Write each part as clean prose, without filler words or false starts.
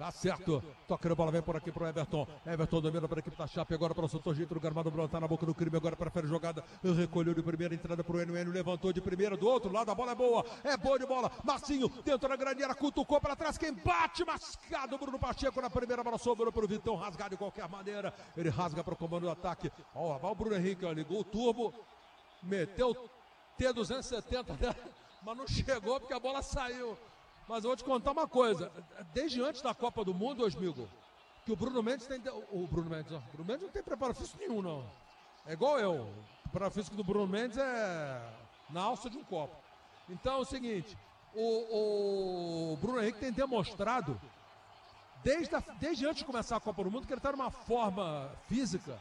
Tá certo. Toca a bola, vem por aqui pro Everton. Everton domina para a equipe da Chape. Agora para o setor Gito, o Gramado Bruno tá na boca do crime. Agora prefere jogada. Recolheu de primeira, entrada pro Enio. Enio levantou de primeira. Do outro lado, a bola é boa. É boa de bola. Marcinho dentro da grande área, cutucou para trás. Quem bate, mascado. Bruno Pacheco na primeira bola. Sobrou pro Vitão rasgar de qualquer maneira. Ele rasga para o comando do ataque. Ó, vai o Bruno Henrique, ó, ligou o turbo. Meteu T270, né? Mas não chegou porque a bola saiu. Mas eu vou te contar uma coisa, desde antes da Copa do Mundo, Osmigo, que o Bruno Mendes tem... O Bruno Mendes não tem preparo físico nenhum, não. É igual eu. O preparo físico do Bruno Mendes é na alça de um copo. Então é o seguinte, o Bruno Henrique tem demonstrado, desde antes de começar a Copa do Mundo, que ele está numa forma física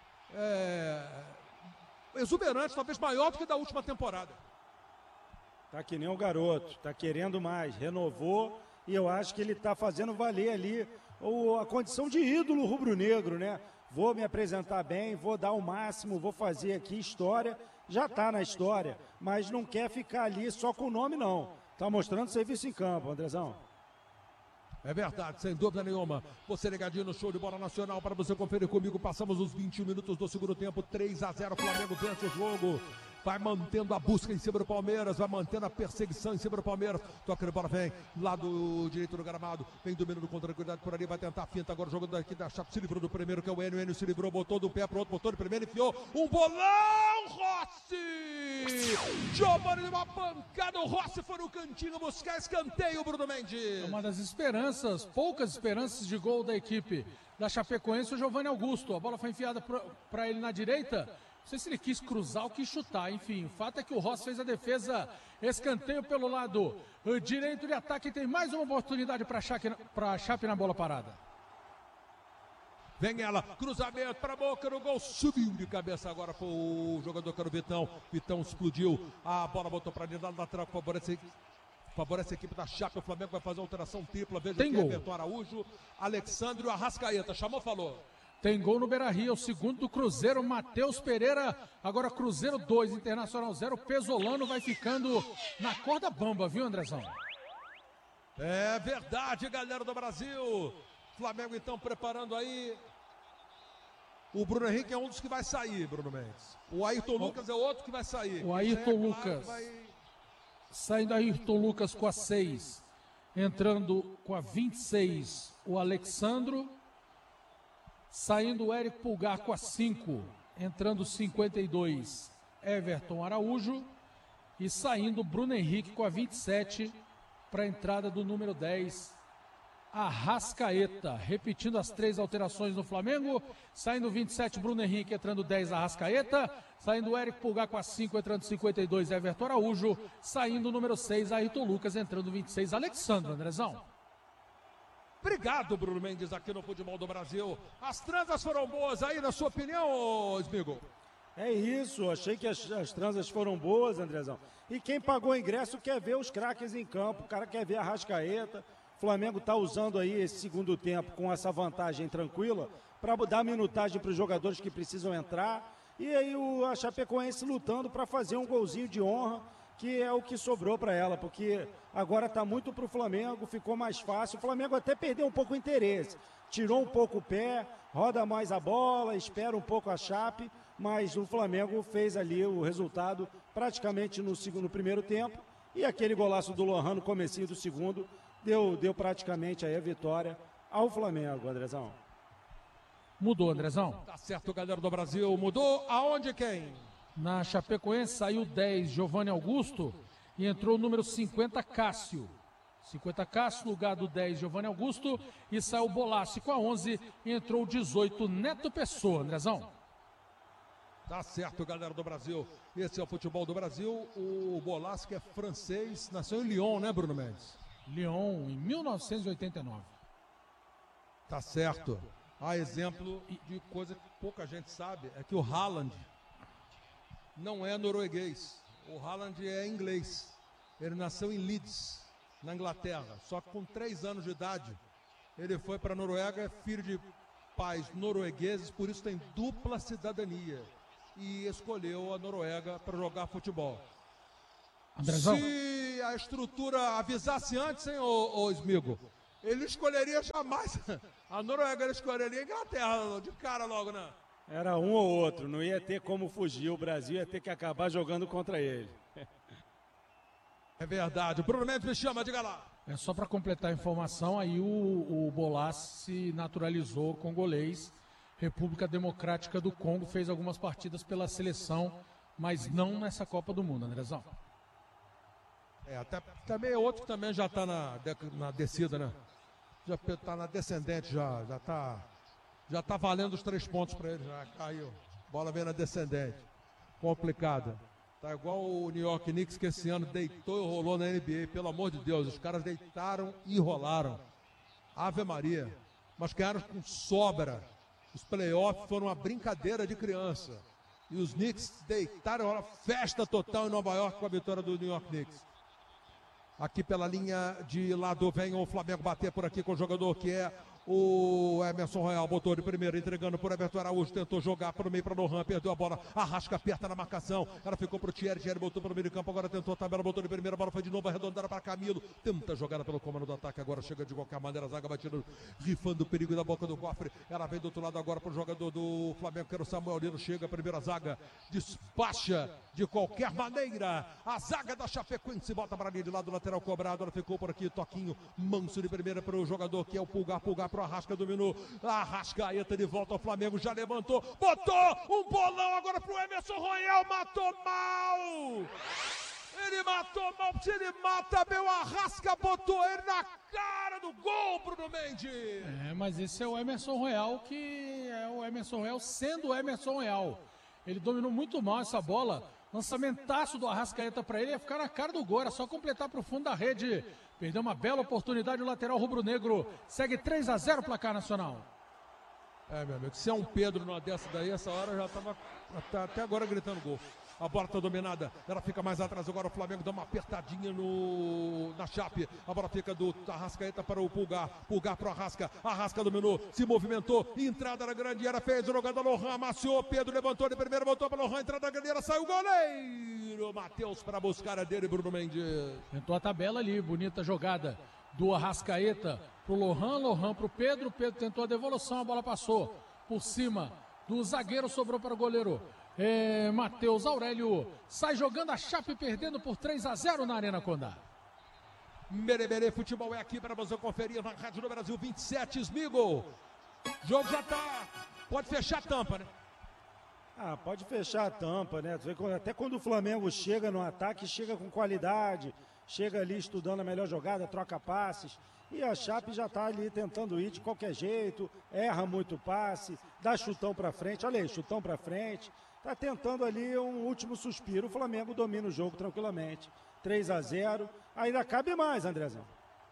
exuberante, talvez maior do que da última temporada. Tá que nem o garoto, tá querendo mais, renovou e eu acho que ele tá fazendo valer ali a condição de ídolo rubro-negro, né? Vou me apresentar bem, vou dar o máximo, vou fazer aqui história, já tá na história, mas não quer ficar ali só com o nome não. Tá mostrando serviço em campo, Andrezão. É verdade, sem dúvida nenhuma. Você ligadinho no show de bola nacional para você conferir comigo. Passamos os 21 minutos do segundo tempo, 3-0, Flamengo vence o jogo. Vai mantendo a busca em cima do Palmeiras, vai mantendo a perseguição em cima do Palmeiras. Toca de bola, vem lá do direito do gramado, vem dominando com tranquilidade por ali, vai tentar a finta agora, jogando daqui da Chape, se livrou do primeiro, que é o Enio. Enio se livrou, botou do pé pro outro, botou de primeiro, enfiou um bolão, Rossi! Giovani de uma pancada, o Rossi foi no cantinho buscar escanteio, Bruno Mendes. Uma das esperanças, poucas esperanças de gol da equipe da Chapecoense, o Giovani Augusto. A bola foi enfiada para ele na direita. Não sei se ele quis cruzar ou quis chutar, enfim, o fato é que o Rossi fez a defesa, escanteio pelo lado direito de ataque, tem mais uma oportunidade para a Chape na bola parada. Vem ela, cruzamento para a boca no gol, subiu de cabeça agora para o jogador que era o Vitão. Vitão explodiu, a bola botou para dentro da lateral, favorece a equipe da Chape. O Flamengo vai fazer a alteração tripla, veja tem aqui, gol. Everton Araújo, Alexandre e Arrascaeta, chamou, falou. Tem gol no Beira-Rio, o segundo do Cruzeiro, Matheus Pereira, agora Cruzeiro 2, Internacional 0, Pesolano vai ficando na corda bamba, viu, Andrezão? É verdade, galera do Brasil. Flamengo então preparando aí. O Bruno Henrique é um dos que vai sair, Bruno Mendes. O Ayrton Lucas é outro que vai sair. O Ayrton Lucas, saindo Ayrton Lucas com a 6, entrando com a 26, o Alexandro. Saindo o Érico Pulgar com a 5, entrando 52, Everton Araújo. E saindo o Bruno Henrique com a 27, para a entrada do número 10, Arrascaeta. Repetindo as 3 alterações no Flamengo. Saindo 27, Bruno Henrique, entrando 10, Arrascaeta. Saindo o Érico Pulgar com a 5, entrando 52, Everton Araújo. Saindo o número 6, Ayrton Lucas, entrando 26, Alexandre, Andrezão. Obrigado, Bruno Mendes, aqui no Futebol do Brasil. As transas foram boas aí, na sua opinião, Smigo? É isso, achei que as transas foram boas, Andrezão. E quem pagou o ingresso quer ver os craques em campo, o cara quer ver a Arrascaeta. O Flamengo está usando aí esse segundo tempo com essa vantagem tranquila para dar minutagem para os jogadores que precisam entrar. E aí a Chapecoense lutando para fazer um golzinho de honra, que é o que sobrou para ela, porque agora está muito para o Flamengo, ficou mais fácil. O Flamengo até perdeu um pouco o interesse, tirou um pouco o pé, roda mais a bola, espera um pouco a Chape, mas o Flamengo fez ali o resultado praticamente no primeiro tempo, e aquele golaço do Lohan no comecinho do segundo deu praticamente aí a vitória ao Flamengo, Andrezão. Mudou, Andrezão. Tá certo, galera do Brasil, mudou aonde quem? Na Chapecoense saiu 10, Giovani Augusto, e entrou o número 50, Cássio. 50 Cássio, lugar do 10, Giovani Augusto, e saiu o Bolassi com a 11, e entrou o 18, Neto Pessoa, Andrezão. Tá certo, galera do Brasil. Esse é o Futebol do Brasil. O Bolassi, que é francês, nasceu em Lyon, né, Bruno Mendes? Lyon, em 1989. Tá certo. A exemplo de coisa que pouca gente sabe, é que o Haaland não é norueguês. O Haaland é inglês. Ele nasceu em Leeds, na Inglaterra. Só que com 3 anos de idade, ele foi para a Noruega, é filho de pais noruegueses, por isso tem dupla cidadania. E escolheu a Noruega para jogar futebol. Andrezão. Se a estrutura avisasse antes, hein, ô Smigo? Ele escolheria jamais a Noruega, ele escolheria a Inglaterra, de cara logo, né? Era um ou outro, não ia ter como fugir, o Brasil ia ter que acabar jogando contra ele. É verdade, o Bruno Mendes me chama, diga lá. É só para completar a informação, aí o Bolas se naturalizou congolês. República Democrática do Congo fez algumas partidas pela seleção, mas não nessa Copa do Mundo, Andrezão. Até também é outro que também já está na descida, né? Já está na descendente, já tá valendo os 3 pontos para ele, já caiu. Bola vem na descendente. Complicada. Tá igual o New York Knicks, que esse ano deitou e rolou na NBA, pelo amor de Deus. Os caras deitaram e rolaram. Ave Maria. Mas ganharam com sobra. Os playoffs foram uma brincadeira de criança. E os Knicks deitaram, rolaram festa total em Nova York com a vitória do New York Knicks. Aqui pela linha de lado vem o Flamengo bater por aqui com o jogador que é o Emerson Royal, botou de primeiro, entregando por Everton Araújo, tentou jogar para o meio para Lohan, perdeu a bola, Arrasca, aperta na marcação, ela ficou para o Thierry botou para o meio de campo, agora tentou a tabela, botou de primeira, bola foi de novo arredondada para Camilo, tenta jogada pelo comando do ataque, agora chega de qualquer maneira, a zaga batida, rifando o perigo da boca do cofre, ela vem do outro lado agora para o jogador do Flamengo, que era o Samuel Lino, chega a primeira zaga, despacha de qualquer maneira, a zaga da Chapecoense, bota para ali de lado, lateral cobrado, ela ficou por aqui, toquinho, manso de primeira para o jogador que é o Pulgar pro Arrasca, dominou, Arrascaeta de volta ao Flamengo, já levantou, botou um bolão agora pro Emerson Royal, matou mal, ele matou mal, se ele mata bem o Arrasca, botou ele na cara do gol, Bruno Mendes. Mas esse é o Emerson Royal, que é o Emerson Royal sendo o Emerson Royal, ele dominou muito mal essa bola, lançamentaço do Arrascaeta para ele, ia ficar na cara do gol, era só completar pro fundo da rede. Perdeu uma bela oportunidade o lateral rubro-negro. Segue 3-0 placar nacional. Meu amigo, se é um Pedro numa dessa daí, essa hora já estava até agora gritando gol. A bola está dominada, ela fica mais atrás agora, o Flamengo dá uma apertadinha na Chape, a bola fica do Arrascaeta para o Pulgar para o Arrasca dominou, se movimentou, entrada na grande área, fez o jogador Lohan, amaciou, Pedro levantou de primeira, voltou para o Lohan, entrada na grande área, saiu o goleiro, Matheus para buscar a dele, Bruno Mendes. Tentou a tabela ali, bonita jogada do Arrascaeta pro Lohan pro Pedro tentou a devolução, a bola passou por cima do zagueiro, sobrou para o goleiro. Matheus Aurélio sai jogando, a Chape perdendo por 3-0 na Arena Condá. Merê, futebol é aqui para você conferir na Rádio do Brasil 27, Smigol. O jogo já tá, pode fechar a tampa, né? Pode fechar a tampa, né? Até quando o Flamengo chega no ataque, chega com qualidade, chega ali estudando a melhor jogada, troca passes. E a Chape já está ali tentando ir de qualquer jeito, erra muito passe, dá chutão para frente, olha aí, chutão para frente. Está tentando ali um último suspiro. O Flamengo domina o jogo tranquilamente. 3-0. Ainda cabe mais, Andrezão.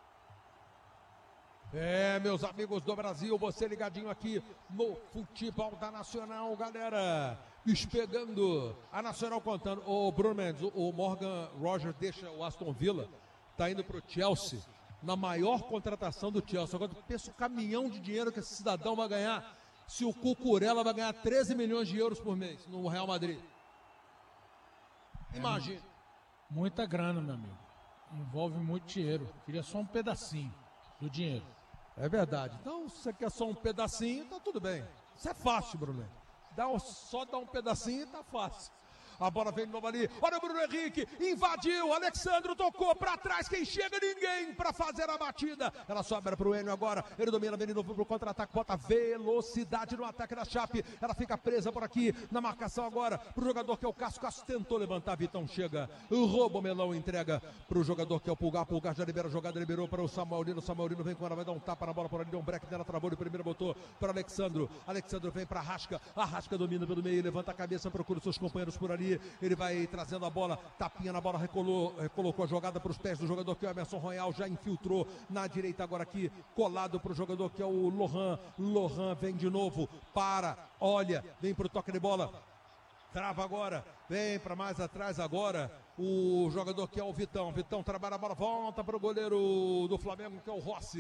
Meus amigos do Brasil, você ligadinho aqui no futebol da Nacional, galera. Pegando a Nacional contando. O Bruno Mendes, o Morgan Roger deixa o Aston Villa, tá indo pro Chelsea, na maior contratação do Chelsea. Agora pensa o caminhão de dinheiro que esse cidadão vai ganhar. Se o Cucurella vai ganhar 13 milhões de euros por mês no Real Madrid. Imagina. Muita grana, meu amigo. Envolve muito dinheiro. Queria só um pedacinho do dinheiro. É verdade. Então, se você quer só um pedacinho, tá tudo bem. Isso é fácil, Bruno. Só dá um pedacinho e tá fácil. A bola vem de novo ali, olha o Bruno Henrique, invadiu, Alexandro tocou pra trás, quem chega? Ninguém pra fazer a batida, ela sobra pro Enio agora, ele domina, vem de novo pro contra-ataque, bota velocidade no ataque da Chape, ela fica presa por aqui, na marcação agora, pro jogador que é o Cássio tentou levantar, Vitão chega, rouba o melão, entrega pro jogador que é o Pulgar já libera a jogada, liberou para o Samuel Lino vem com ela, vai dar um tapa na bola por ali, deu um break nela, travou de primeira, botou para Alexandro vem pra Arrasca domina pelo meio, levanta a cabeça, procura os seus companheiros por ali, ele vai trazendo a bola, tapinha na bola, colocou a jogada para os pés do jogador que é o Emerson Royal, já infiltrou na direita agora aqui, colado para o jogador que é o Lohan vem de novo, olha, vem para o toque de bola, trava agora, vem para mais atrás agora, o jogador que é o Vitão trabalha a bola, volta para o goleiro do Flamengo que é o Rossi,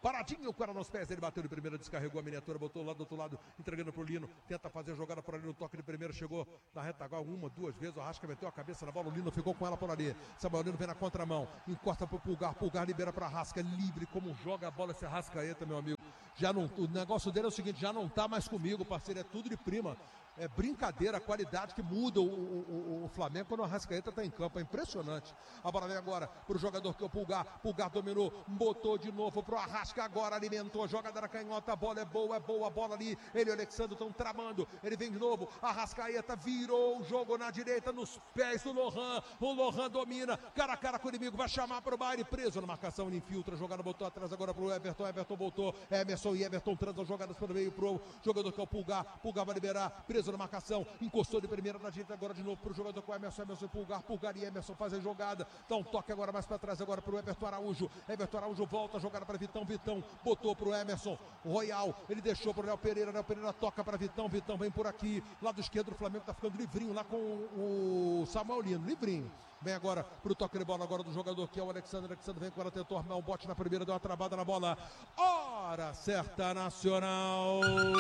paradinho, o cara nos pés, ele bateu de primeira, descarregou a miniatura, botou lá do outro lado, entregando pro Lino, tenta fazer a jogada por ali no toque de primeira, chegou na retaguarda uma, duas vezes, o Arrasca meteu a cabeça na bola, o Lino ficou com ela por ali, Samuel Lino vem na contramão, encosta pro Pulgar, Pulgar libera pra Arrasca, livre, como joga a bola esse Arrascaeta, meu amigo, já não, o negócio dele é o seguinte, já não tá mais comigo, parceiro, é tudo de prima. É brincadeira a qualidade que muda o Flamengo quando o Arrascaeta está em campo, é impressionante. A bola vem agora para o jogador que é o Pulgar, Pulgar dominou, botou de novo para o Arrasca, agora alimentou, a jogada da canhota, a bola é boa, a bola ali, ele e o Alexandre estão tramando, ele vem de novo, Arrascaeta virou o jogo na direita, nos pés do Lohan, o Lohan domina, cara a cara com o inimigo, vai chamar para o baile, preso na marcação, ele infiltra, a jogada botou atrás agora para o Everton, Everton voltou, Emerson e Everton transam jogadas pelo meio para o jogador que é o Pulgar, Pulgar vai liberar, preso na marcação, encostou de primeira na direita, agora de novo para o jogador com o Emerson, Emerson e Pulgar e Emerson fazem jogada, dá um toque agora mais para trás, agora para o Everton Araújo volta, jogada para Vitão botou para o Emerson, Royal, ele deixou para o Léo Pereira toca para Vitão vem por aqui, lado esquerdo o Flamengo está ficando livrinho lá com o Samuel Lino, livrinho. Vem agora pro toque de bola agora do jogador que é o Alexandre vem agora, tentou armar um bote na primeira, deu uma travada na bola, hora certa Nacional,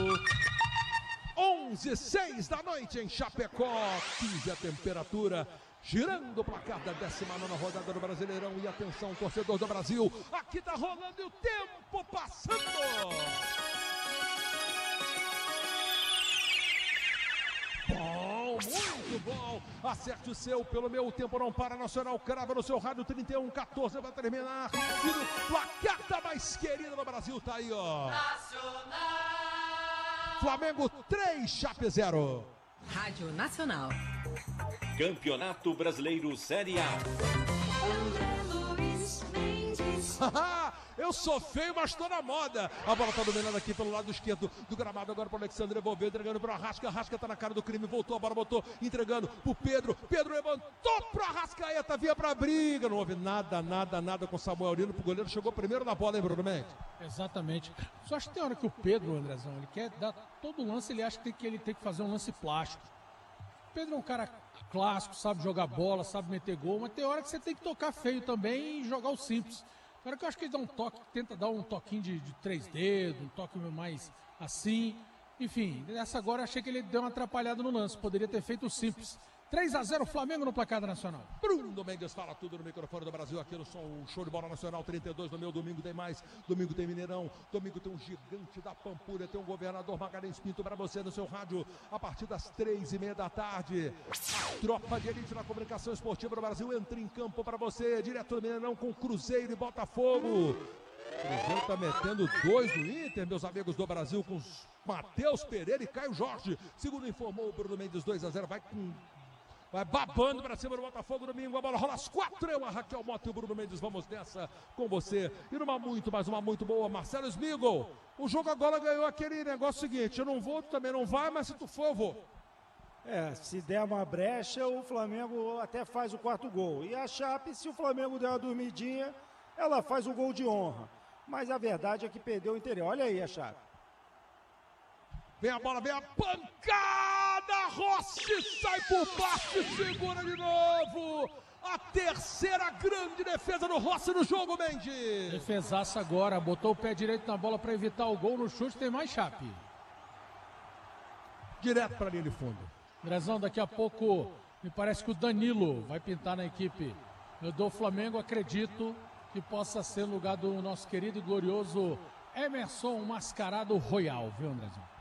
11:06 da noite em Chapecó, 15 a temperatura, girando o placar da 19ª rodada do Brasileirão, e atenção torcedor do Brasil, aqui tá rolando e o tempo passando. Bom, muito bom, acerte o seu, pelo meu tempo não para, Nacional crava no seu rádio, 31-14 vai terminar, e o placar da mais querida do Brasil tá aí, ó. Nacional! Flamengo 3, Chape 0. Rádio Nacional. Campeonato Brasileiro Série A. Eu sou feio, mas tô na moda. A bola tá dominando aqui pelo lado esquerdo do gramado. Agora pro Alexandre devolveu, entregando pro Arrasca. Arrasca tá na cara do crime, voltou, a bola botou, entregando pro Pedro. Pedro levantou pro Arrascaeta, via pra briga. Não houve nada com Samuel Lino. O goleiro chegou primeiro na bola, hein, Bruno Mendes? Exatamente. Só acho que tem hora que o Pedro, Andrezão, ele quer dar todo lance, ele acha que ele tem que fazer um lance plástico. O Pedro é um cara clássico, sabe jogar bola, sabe meter gol, mas tem hora que você tem que tocar feio também e jogar o simples. Agora que eu acho que ele dá um toque, tenta dar um toquinho de 3 dedos, um toque mais assim. Enfim, essa agora eu achei que ele deu uma atrapalhada no lance, poderia ter feito o simples. 3-0 Flamengo no placar da Nacional. Bruno Mendes fala tudo no microfone do Brasil aqui no Show de Bola Nacional 32. No meu domingo tem mais, domingo tem Mineirão, domingo tem um gigante da Pampulha, tem um governador Magalhães Pinto para você no seu rádio a partir das 3:30 da tarde. A tropa de elite na comunicação esportiva do Brasil entra em campo para você, direto do Mineirão com Cruzeiro e Botafogo. O Cruzeiro tá metendo 2 no Inter, meus amigos do Brasil, com Matheus Pereira e Caio Jorge. Segundo informou o Bruno Mendes, 2-0, vai babando para cima do Botafogo domingo, a bola rola às 4, eu, a Raquel Mota e o Bruno Mendes, vamos nessa com você. E mais uma muito boa, Marcelo Smigol. O jogo agora ganhou aquele negócio seguinte, eu não vou, tu também não vai, mas se tu for, eu vou. Se der uma brecha, o Flamengo até faz o 4º gol. E a Chape, se o Flamengo der uma dormidinha, ela faz o gol de honra. Mas a verdade é que perdeu o interior. Olha aí a Chape. Vem a bola, vem a pancada! Rossi sai por baixo e segura de novo! A terceira grande defesa do Rossi no jogo, Mendes! Defesaça agora, botou o pé direito na bola para evitar o gol no chute, tem mais Chape. Direto para a linha de fundo. Andrezão, daqui a pouco me parece que o Danilo vai pintar na equipe do Flamengo, acredito que possa ser no lugar do nosso querido e glorioso Emerson Mascarado Royal, viu, Andrezão?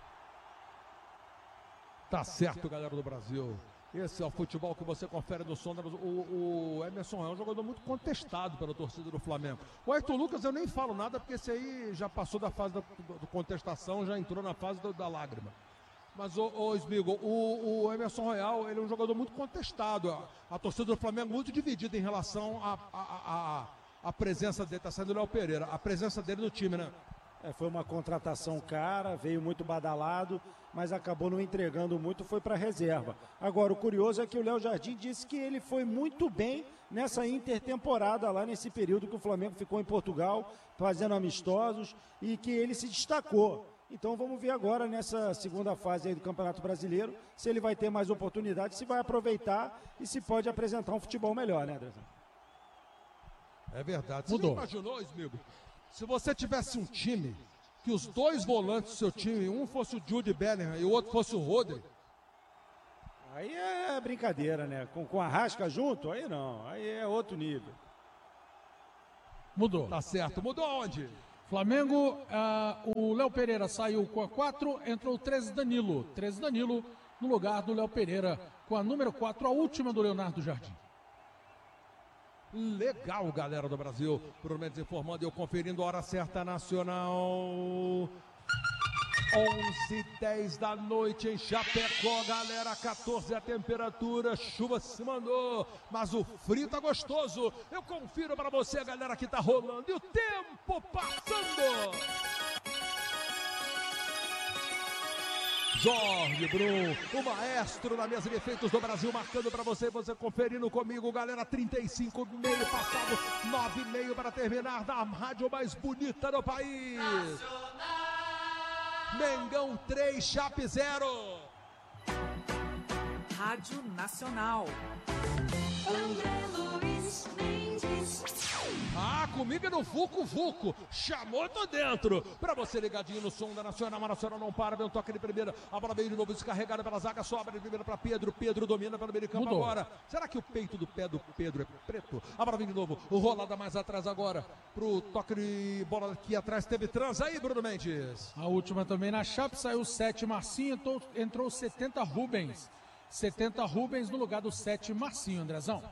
Tá certo, galera do Brasil. Esse é o futebol que você confere no som. O Emerson é um jogador muito contestado pela torcida do Flamengo. O Ayrton Lucas eu nem falo nada, porque esse aí já passou da fase da contestação, já entrou na fase da lágrima. Mas, Smigol, o Emerson Royal, ele é um jogador muito contestado. A torcida do Flamengo muito dividida em relação à presença dele. Tá saindo o Léo Pereira. A presença dele no time, né? Foi uma contratação cara, veio muito badalado, mas acabou não entregando muito, foi para reserva. Agora, o curioso é que o Léo Jardim disse que ele foi muito bem nessa intertemporada lá nesse período que o Flamengo ficou em Portugal, fazendo amistosos, e que ele se destacou. Então vamos ver agora nessa segunda fase aí do Campeonato Brasileiro, se ele vai ter mais oportunidade, se vai aproveitar e se pode apresentar um futebol melhor, né, Andrezão? É verdade. Mudou. Você imaginou, Smigol? Se você tivesse um time, que os dois volantes do seu time, um fosse o Jude Bellingham e o outro fosse o Rodri. Aí é brincadeira, né? Com a Arrasca junto, aí não. Aí é outro nível. Mudou. Tá certo. Mudou aonde? Flamengo, o Léo Pereira saiu com a 4, entrou o 13 Danilo. 13 Danilo no lugar do Léo Pereira com a número 4, a última do Leonardo Jardim. Legal, galera do Brasil. Bruno Mendes informando, eu conferindo a hora certa nacional. 11h10 da noite em Chapecó, galera, 14 a temperatura, chuva se mandou, mas o frio tá gostoso. Eu confiro para você, galera, que tá rolando e o tempo passando. Jorge Brum, o maestro da mesa de efeitos do Brasil, marcando para você conferindo comigo, galera, 35 meio passado, 9,5 para terminar na rádio mais bonita do país. Mengão 3, Chape 0. Rádio Nacional. André Luiz Mendes. Ah, comigo é no Vucu Vucu. Chamou, tô dentro. Pra você ligadinho no som da Nacional. A Nacional não para, vem um toque de primeira. A bola veio de novo descarregada pela zaga. Sobra de primeira pra Pedro. Pedro domina pelo meio de campo agora. Será que o peito do pé do Pedro é preto? A bola vem de novo. Rolada mais atrás agora. Pro toque de bola aqui atrás. Teve trans aí, Bruno Mendes. A última também na Chape. Saiu 7 Marcinho. Entrou 70 Rubens. 70 Rubens no lugar do 7 Marcinho, Andrezão.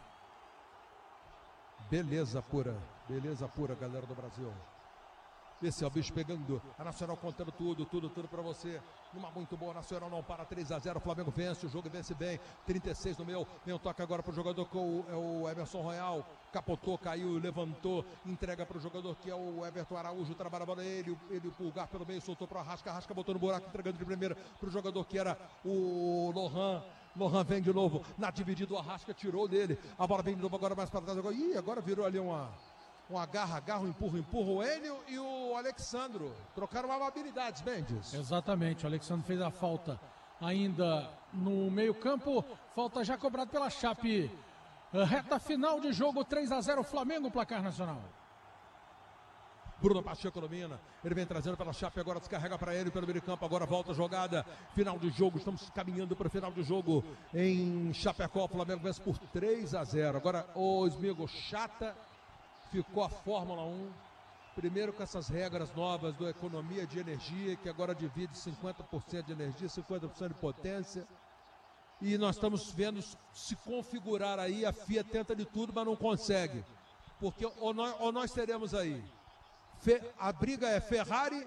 Beleza pura, galera do Brasil. Esse é o bicho pegando, a Nacional contando tudo pra você. Numa muito boa, Nacional não para, 3-0, o Flamengo vence, o jogo vence bem, 36 no meu. Vem um toque agora pro jogador que é o Emerson Royal, capotou, caiu, levantou, entrega pro jogador que é o Everton Araújo, trabalha a bola, ele o Pulgar pelo meio, soltou pro Arrasca botou no buraco, entregando de primeira pro jogador que era o Lohan. Lohan vem de novo, na dividida o Arrasca tirou dele, a bola vem de novo agora mais para trás, agora virou ali um agarra, empurra o Enio e o Alexandro, trocaram amabilidades, Mendes. Exatamente, o Alexandro fez a falta ainda no meio campo, falta já cobrada pela Chape, reta final de jogo, 3-0 Flamengo, placar nacional. Bruno Pacheco domina, ele vem trazendo pela Chape, agora descarrega para ele pelo meio de campo, agora volta a jogada, final de jogo, estamos caminhando para o final de jogo em Chapecó, o Flamengo vence por 3-0, agora o Smigo chata, ficou a Fórmula 1, primeiro com essas regras novas da economia de energia, que agora divide 50% de energia, 50% de potência, e nós estamos vendo se configurar aí, a FIA tenta de tudo, mas não consegue, porque ou nós teremos aí, a briga é Ferrari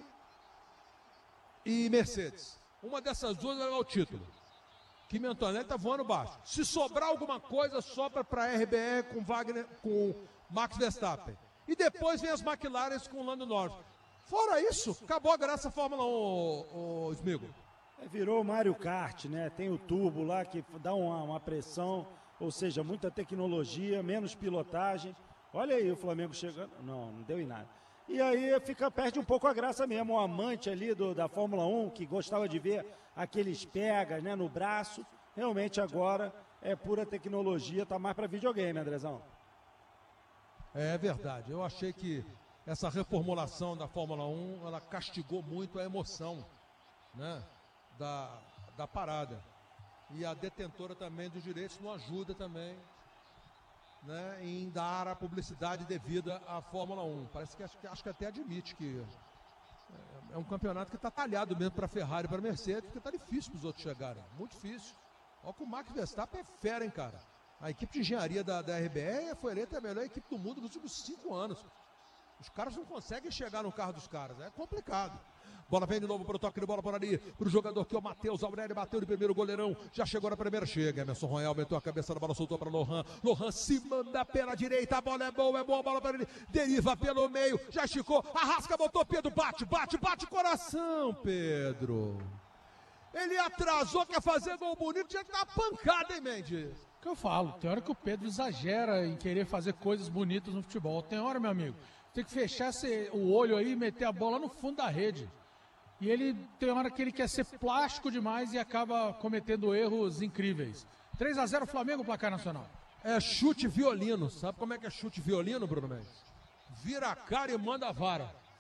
e Mercedes. Uma dessas duas vai ganhar o título. Kimi Antonelli está voando baixo. Se sobrar alguma coisa, sobra para a RBE com Max Verstappen. E depois vem as McLarens com o Lando Norris. Fora isso, acabou a graça da Fórmula 1, o Smigo. Virou Mario Kart, né? Tem o turbo lá que dá uma pressão, ou seja, muita tecnologia, menos pilotagem. Olha aí o Flamengo chegando. Não deu em nada. E aí perde um pouco a graça mesmo, o amante ali da Fórmula 1, que gostava de ver aqueles pegas, né, no braço, realmente agora é pura tecnologia, tá mais para videogame, Andrezão. É verdade, eu achei que essa reformulação da Fórmula 1, ela castigou muito a emoção, né, da parada. E a detentora também dos direitos não ajuda também, né, em dar a publicidade devida à Fórmula 1. Parece que acho que até admite que é um campeonato que está talhado mesmo para a Ferrari e para a Mercedes, porque está difícil para os outros chegarem, muito difícil. Olha que o Max Verstappen é fera, hein, cara. A equipe de engenharia da RBE foi eleita a melhor equipe do mundo nos últimos 5 anos. Os caras não conseguem chegar no carro dos caras, é complicado. Bola vem de novo para o toque de bola por ali, para o jogador que é o Matheus Aurélio, bateu de primeiro, goleirão, já chegou na primeira, chega, Emerson Royal meteu a cabeça da bola, soltou para Lohan se manda pela direita, a bola é boa, a bola para ele, deriva pelo meio, já esticou, Arrasca, botou Pedro, bate, coração, Pedro. Ele atrasou, quer fazer gol bonito, tinha que dar uma pancada, hein, Mendes? Que eu falo, tem hora que o Pedro exagera em querer fazer coisas bonitas no futebol, tem hora, meu amigo, tem que fechar o olho aí e meter a bola no fundo da rede. E ele tem hora que ele quer ser plástico demais e acaba cometendo erros incríveis. 3-0 Flamengo, placar nacional. É chute violino. Sabe como é que é chute violino, Bruno Mendes? Vira a cara e manda a vara.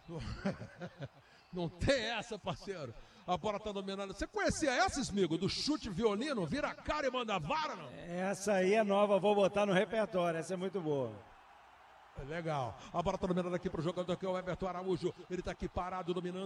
Não tem essa, parceiro. A bola tá dominando. Você conhecia essa, Smigo? Do chute violino, vira a cara e manda a vara, não? Essa aí é nova, vou botar no repertório. Essa é muito boa. Legal. A bola tá dominando aqui pro jogador que é o Everton Araújo. Ele tá aqui parado, dominando.